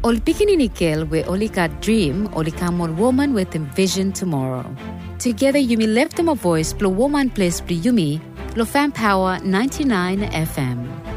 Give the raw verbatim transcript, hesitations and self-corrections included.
Ol Pikini we only got dream, only come on woman with envision tomorrow. Together you may lift them a voice, blow woman place, blow yumi, lo fan power ninety-nine F M.